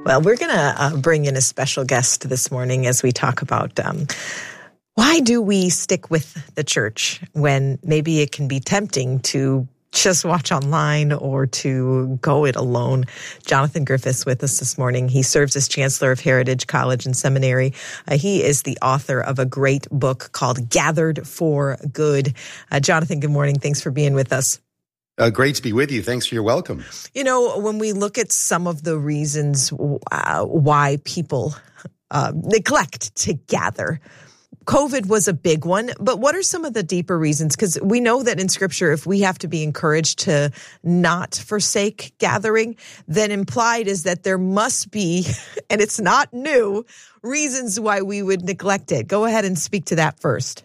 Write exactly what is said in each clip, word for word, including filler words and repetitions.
Well, we're going to uh, bring in a special guest this morning as we talk about um, why do we stick with the church when maybe it can be tempting to just watch online or to go it alone. Jonathan Griffiths with us this morning. He serves as Chancellor of Heritage College and Seminary. Uh, he is the author of a great book called Gathered for Good. Uh, Jonathan, good morning. Thanks for being with us. Uh, great to be with you. Thanks for your welcome. You know, when we look at some of the reasons uh, why people uh, neglect to gather, COVID was a big one, but what are some of the deeper reasons? Because we know that in Scripture, if we have to be encouraged to not forsake gathering, then implied is that there must be, and it's not new, reasons why we would neglect it. Go ahead and speak to that first.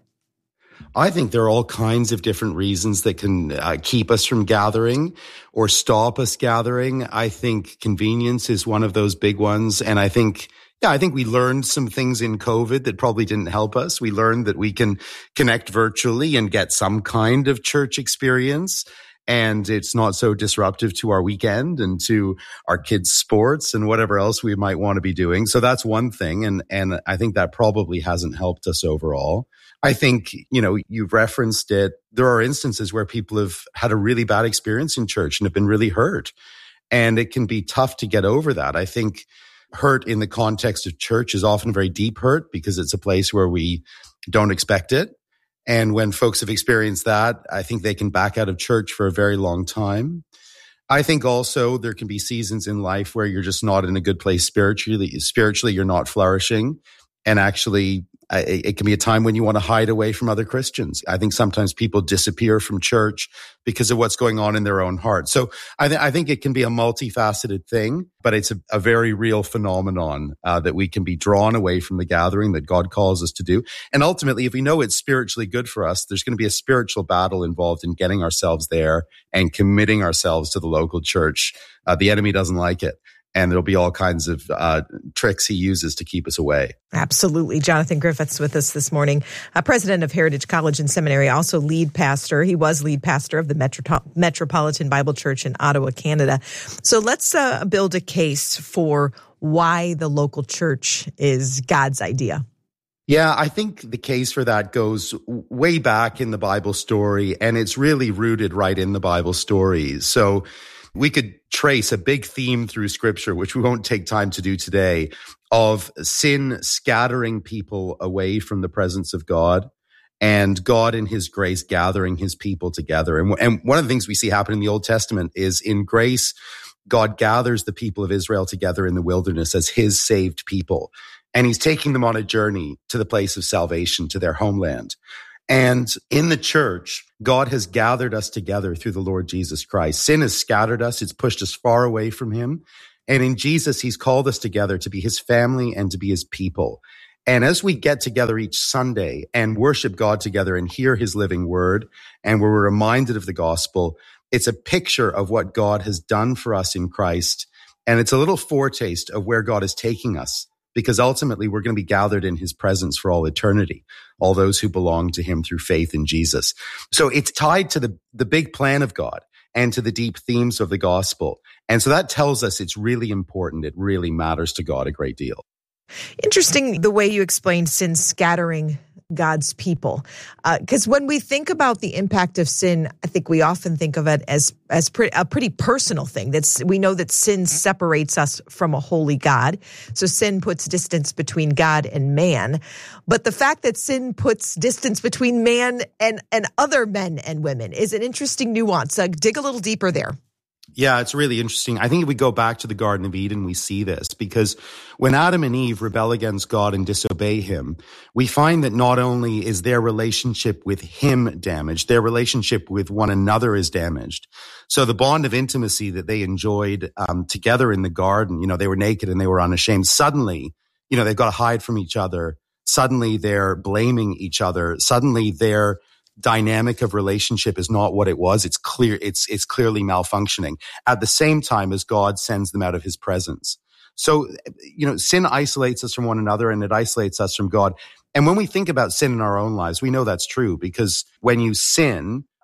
I think there are all kinds of different reasons that can uh, keep us from gathering or stop us gathering. I think convenience is one of those big ones. And I think, yeah, I think we learned some things in COVID that probably didn't help us. We learned that we can connect virtually and get some kind of church experience. And it's not so disruptive to our weekend and to our kids' sports and whatever else we might want to be doing. So that's one thing. And, and I think that probably hasn't helped us overall. I think, you know, you've referenced it. There are instances where people have had a really bad experience in church and have been really hurt. And it can be tough to get over that. I think hurt in the context of church is often very deep hurt because it's a place where we don't expect it. And when folks have experienced that, I think they can back out of church for a very long time. I think also there can be seasons in life where you're just not in a good place spiritually. Spiritually, you're not flourishing. And actually, it can be a time when you want to hide away from other Christians. I think sometimes people disappear from church because of what's going on in their own heart. So I, th- I think it can be a multifaceted thing, but it's a, a very real phenomenon uh, that we can be drawn away from the gathering that God calls us to do. And ultimately, if we know it's spiritually good for us, there's going to be a spiritual battle involved in getting ourselves there and committing ourselves to the local church. Uh, the enemy doesn't like it. And there'll be all kinds of uh, tricks he uses to keep us away. Absolutely. Jonathan Griffiths with us this morning, uh, president of Heritage College and Seminary, also lead pastor. He was lead pastor of the Metro- Metropolitan Bible Church in Ottawa, Canada. So let's uh, build a case for why the local church is God's idea. Yeah, I think the case for that goes way back in the Bible story, and it's really rooted right in the Bible story. So we could trace a big theme through Scripture, which we won't take time to do today, of sin scattering people away from the presence of God and God in his grace gathering his people together. And, and one of the things we see happen in the Old Testament is in grace, God gathers the people of Israel together in the wilderness as his saved people. And he's taking them on a journey to the place of salvation, to their homeland. And in the church, God has gathered us together through the Lord Jesus Christ. Sin has scattered us. It's pushed us far away from him. And in Jesus, he's called us together to be his family and to be his people. And as we get together each Sunday and worship God together and hear his living word, and we're reminded of the gospel, it's a picture of what God has done for us in Christ. And it's a little foretaste of where God is taking us, because ultimately we're going to be gathered in his presence for all eternity, all those who belong to him through faith in Jesus. So it's tied to the, the big plan of God and to the deep themes of the gospel. And so that tells us it's really important. It really matters to God a great deal. Interesting the way you explained sin scattering God's people. Because uh, when we think about the impact of sin, I think we often think of it as as pre- a pretty personal thing. That's we know that sin separates us from a holy God. So sin puts distance between God and man. But the fact that sin puts distance between man and, and other men and women is an interesting nuance. Uh, dig a little deeper there. Yeah, it's really interesting. I think if we go back to the Garden of Eden, we see this because when Adam and Eve rebel against God and disobey him, we find that not only is their relationship with him damaged, their relationship with one another is damaged. So the bond of intimacy that they enjoyed um, together in the garden, you know, they were naked and they were unashamed. Suddenly, you know, they've got to hide from each other. Suddenly they're blaming each other. Suddenly they're dynamic of relationship is not what it was. It's clear, it's, it's clearly malfunctioning at the same time as God sends them out of his presence. So, you know, sin isolates us from one another and it isolates us from God. And when we think about sin in our own lives, we know that's true because when you sin,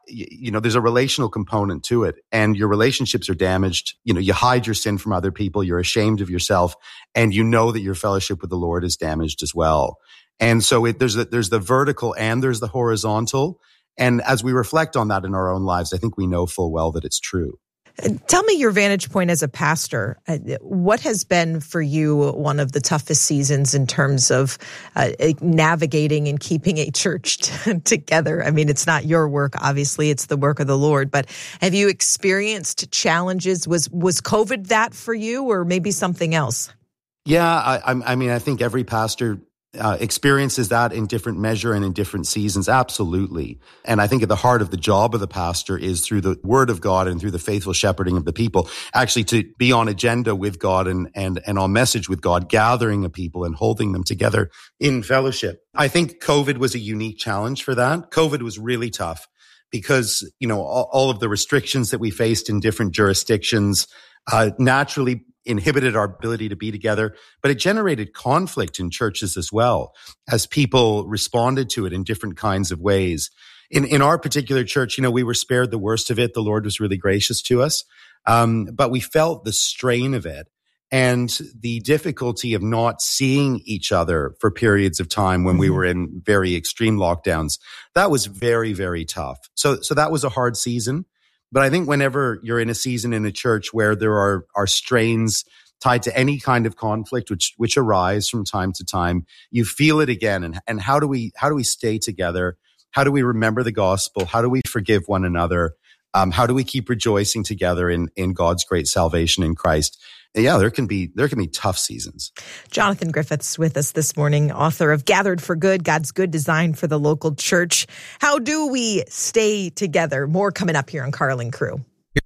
you, you know, there's a relational component to it, and your relationships are damaged. You know, you hide your sin from other people. You're ashamed of yourself, and you know that your fellowship with the Lord is damaged as well. And so it, there's the, there's the vertical and there's the horizontal. And as we reflect on that in our own lives, I think we know full well that it's true. Tell me your vantage point as a pastor. What has been for you one of the toughest seasons in terms of uh, navigating and keeping a church t- together? I mean, it's not your work, obviously, it's the work of the Lord, but have you experienced challenges? Was was COVID that for you, or maybe something else? Yeah, I, I mean, I think every pastor Uh, experiences that in different measure and in different seasons. Absolutely. And I think at the heart of the job of the pastor is through the word of God and through the faithful shepherding of the people, actually to be on agenda with God and, and, and on message with God, gathering a people and holding them together in fellowship. I think COVID was a unique challenge for that. COVID was really tough because, you know, all, all of the restrictions that we faced in different jurisdictions, uh, naturally inhibited our ability to be together, but it generated conflict in churches as well as people responded to it in different kinds of ways. In in our particular church, you know, we were spared the worst of it. The Lord was really gracious to us. Um, but we felt the strain of it and the difficulty of not seeing each other for periods of time when we were in very extreme lockdowns. That was very, very tough. So, so that was a hard season. But I think whenever you're in a season in a church where there are, are strains tied to any kind of conflict, which, which arise from time to time, you feel it again. And, and how do we, how do we stay together? How do we remember the gospel? How do we forgive one another? Um, how do we keep rejoicing together in, in God's great salvation in Christ? Yeah, there can be there can be tough seasons. Jonathan Griffiths with us this morning, author of Gathered for Good, God's Good Design for the Local Church. How do we stay together? More coming up here on Carling Crew.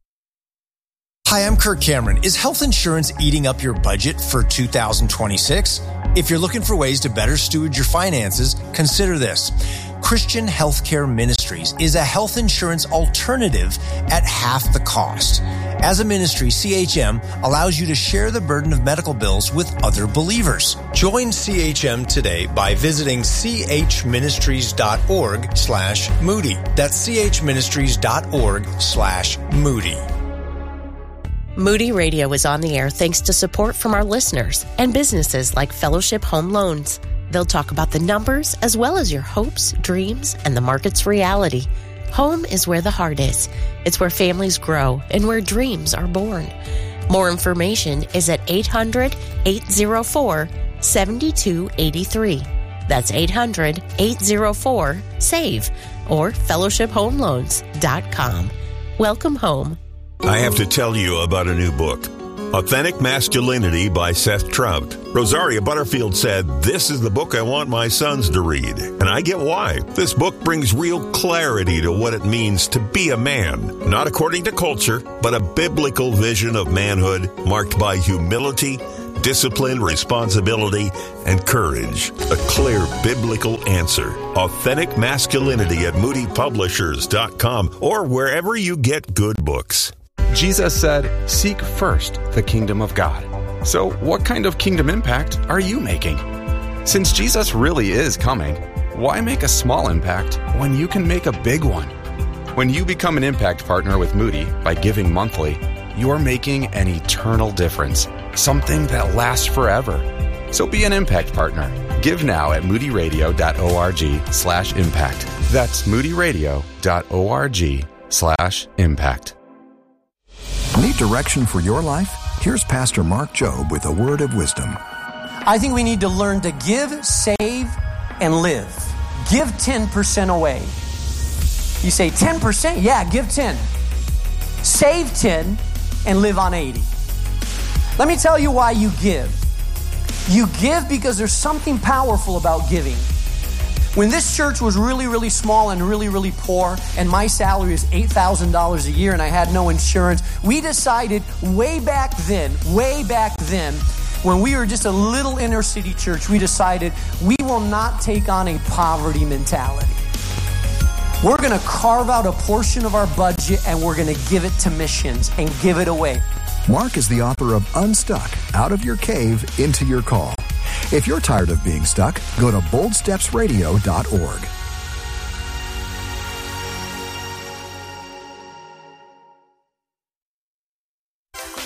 Hi, I'm Kirk Cameron. Is health insurance eating up your budget for two thousand twenty-six? If you're looking for ways to better steward your finances, consider this. Christian Healthcare Ministries is a health insurance alternative at half the cost. As a ministry, C H M allows you to share the burden of medical bills with other believers. Join C H M today by visiting chministries.org slash Moody. That's chministries.org slash Moody. Moody Radio is on the air thanks to support from our listeners and businesses like Fellowship Home Loans. They'll talk about the numbers as well as your hopes, dreams, and the market's reality. Home is where the heart is. It's where families grow and where dreams are born. More information is at eight hundred, eight oh four, seven two eight three. That's eight hundred, eight oh four, SAVE or fellowship home loans dot com. Welcome home. I have to tell you about a new book, Authentic Masculinity by Seth Trout. Rosaria Butterfield said, "This is the book I want my sons to read." And I get why. This book brings real clarity to what it means to be a man, not according to culture, but a biblical vision of manhood marked by humility, discipline, responsibility, and courage. A clear biblical answer. Authentic Masculinity at moody publishers dot com or wherever you get good books. Jesus said, "Seek first the kingdom of God." So what kind of kingdom impact are you making? Since Jesus really is coming, why make a small impact when you can make a big one? When you become an impact partner with Moody by giving monthly, you're making an eternal difference, something that lasts forever. So be an impact partner. Give now at moodyradio.org slash impact. That's moodyradio.org slash impact. Need direction for your life? Here's Pastor Mark Jobe with a word of wisdom. I think we need to learn to give, save, and live. Give ten percent away. You say ten percent? Yeah, give ten. Save ten and live on eighty. Let me tell you why you give. You give because there's something powerful about giving. When this church was really, really small and really, really poor, and my salary was eight thousand dollars a year and I had no insurance, we decided way back then, way back then, when we were just a little inner city church, we decided we will not take on a poverty mentality. We're going to carve out a portion of our budget and we're going to give it to missions and give it away. Mark is the author of Unstuck, Out of Your Cave, Into Your Call. If you're tired of being stuck, go to bold steps radio dot org.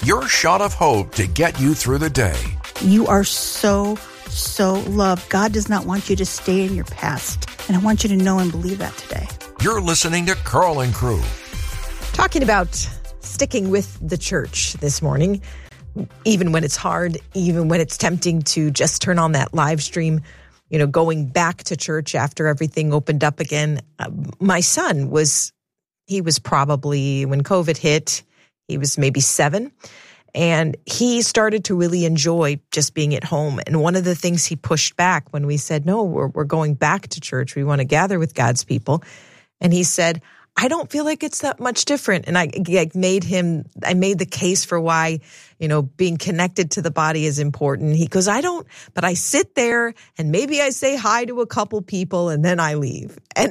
your shot of hope to get you through the day. You are so, so loved. God does not want you to stay in your past. And I want you to know and believe that today. You're listening to Karl and Crew. Talking about sticking with the church this morning, even when it's hard, even when it's tempting to just turn on that live stream, you know, going back to church after everything opened up again. Uh, my son was, he was probably, when COVID hit, he was maybe seven. And he started to really enjoy just being at home. And one of the things he pushed back when we said, no, we're, we're going back to church. We want to gather with God's people. And he said, I don't feel like it's that much different. And I, I made him, I made the case for why, you know, being connected to the body is important. He goes, I don't, but I sit there and maybe I say hi to a couple people and then I leave. And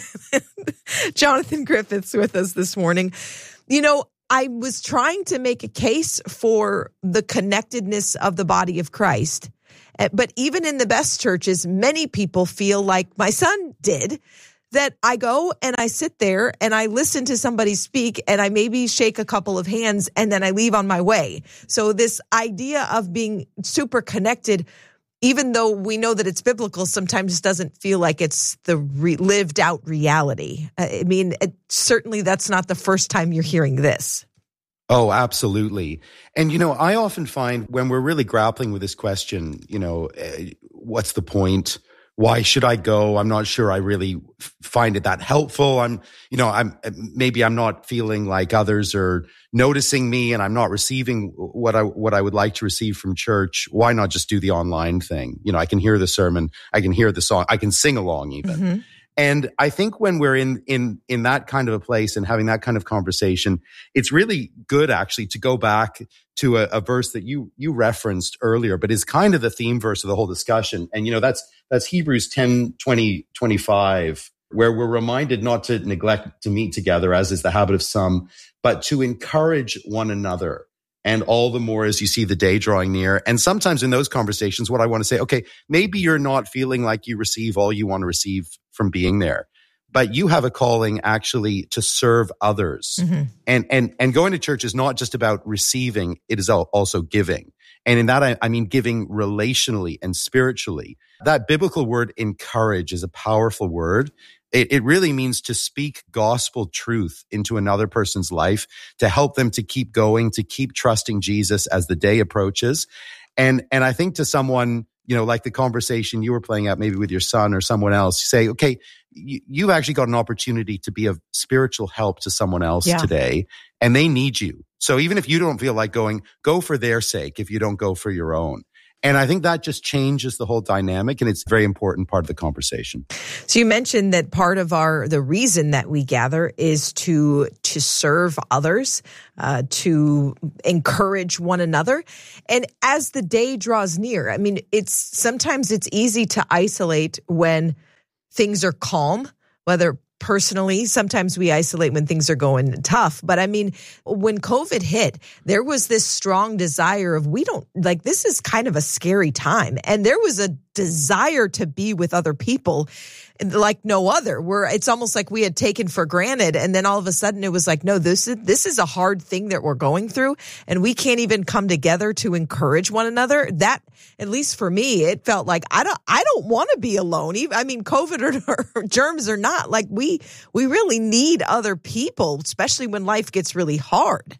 Jonathan Griffith's with us this morning. You know, I was trying to make a case for the connectedness of the body of Christ. But even in the best churches, many people feel like my son did, that I go and I sit there and I listen to somebody speak and I maybe shake a couple of hands and then I leave on my way. So this idea of being super connected, even though we know that it's biblical, sometimes doesn't feel like it's the re- lived out reality. I mean, it, certainly that's not the first time you're hearing this. Oh, absolutely. And, you know, I often find when we're really grappling with this question, you know, uh, what's the point? Why should I go? I'm not sure I really find it that helpful. I'm, you know, I'm, maybe I'm not feeling like others are noticing me and I'm not receiving what I, what I would like to receive from church. Why not just do the online thing? You know, I can hear the sermon. I can hear the song. I can sing along even. Mm-hmm. And I think when we're in, in, in that kind of a place and having that kind of conversation, it's really good actually to go back to a, a verse that you, you referenced earlier, but is kind of the theme verse of the whole discussion. And, you know, that's, that's Hebrews ten, twenty, twenty-five, where we're reminded not to neglect to meet together, as is the habit of some, but to encourage one another. And all the more as you see the day drawing near. And sometimes in those conversations, what I want to say, okay, maybe you're not feeling like you receive all you want to receive from being there, but you have a calling actually to serve others. Mm-hmm. And, and, and going to church is not just about receiving, it is also giving. And in that, I, I mean giving relationally and spiritually. That biblical word encourage is a powerful word. It, it really means to speak gospel truth into another person's life, to help them to keep going, to keep trusting Jesus as the day approaches. And, and I think to someone, you know, like the conversation you were playing out maybe with your son or someone else, you say, okay, you, you've actually got an opportunity to be of spiritual help to someone else yeah. today, and they need you. So even if you don't feel like going, go for their sake if you don't go for your own. And I think that just changes the whole dynamic, and it's a very important part of the conversation. So you mentioned that part of our the reason that we gather is to to serve others, uh, to encourage one another. And as the day draws near, I mean, it's sometimes it's easy to isolate when things are calm, whether personally, sometimes we isolate when things are going tough. But I mean, when COVID hit, there was this strong desire of we don't like this is kind of a scary time. And there was a desire to be with other people like no other, where it's almost like we had taken for granted. And then all of a sudden it was like, no, this is, this is a hard thing that we're going through. And we can't even come together to encourage one another. That, at least for me, it felt like I don't, I don't want to be alone. Even, I mean, COVID or, or germs or not, like we, we really need other people, especially when life gets really hard.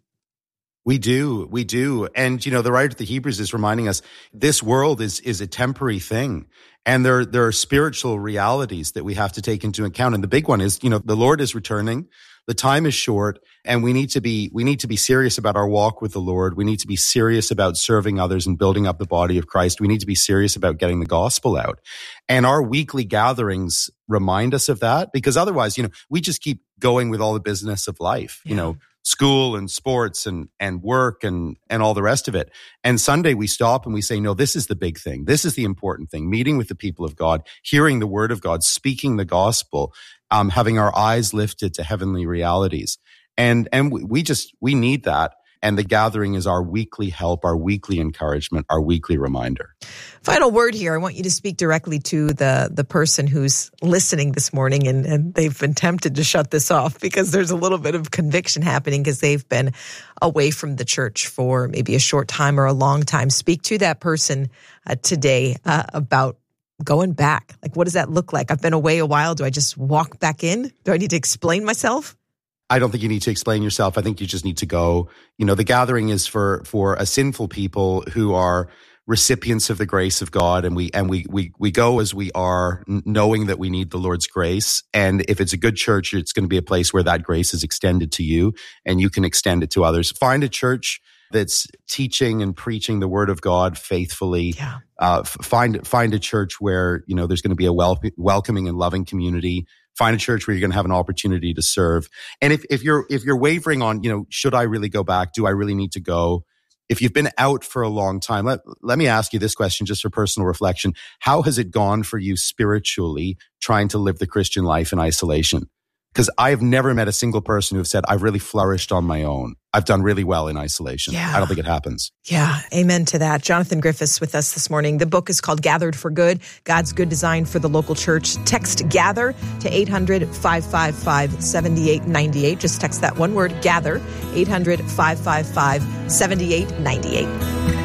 We do. We do. And, you know, the writer of the Hebrews is reminding us this world is, is a temporary thing. And there, there are spiritual realities that we have to take into account. And the big one is, you know, the Lord is returning. The time is short, and we need to be, we need to be serious about our walk with the Lord. We need to be serious about serving others and building up the body of Christ. We need to be serious about getting the gospel out. And our weekly gatherings remind us of that, because otherwise, you know, we just keep going with all the business of life, you yeah. know, school and sports and, and work and, and all the rest of it. And Sunday we stop and we say, no, this is the big thing. This is the important thing. Meeting with the people of God, hearing the word of God, speaking the gospel, um, having our eyes lifted to heavenly realities. And, and we just, we need that. And the gathering is our weekly help, our weekly encouragement, our weekly reminder. Final word here. I want you to speak directly to the, the person who's listening this morning and, and they've been tempted to shut this off because there's a little bit of conviction happening because they've been away from the church for maybe a short time or a long time. Speak to that person uh, today uh, about going back. Like, what does that look like? I've been away a while. Do I just walk back in? Do I need to explain myself? I don't think you need to explain yourself. I think you just need to go. You know, the gathering is for for a sinful people who are recipients of the grace of God, and we and we we we go as we are, knowing that we need the Lord's grace. And if it's a good church, it's going to be a place where that grace is extended to you, and you can extend it to others. Find a church that's teaching and preaching the Word of God faithfully. Yeah. Uh, find find a church where you know there's going to be a wel- welcoming and loving community. Find a church where you're going to have an opportunity to serve. And if, if you're, if you're wavering on, you know, should I really go back? Do I really need to go? If you've been out for a long time, let, let me ask you this question just for personal reflection. How has it gone for you spiritually trying to live the Christian life in isolation? Because I have never met a single person who have said, I've really flourished on my own. I've done really well in isolation. Yeah. I don't think it happens. Yeah, amen to that. Jonathan Griffiths with us this morning. The book is called Gathered for Good, God's Good Design for the Local Church. Text GATHER to eight hundred, five five five, seven eight nine eight. Just text that one word, GATHER, eight hundred, five five five, seven eight nine eight.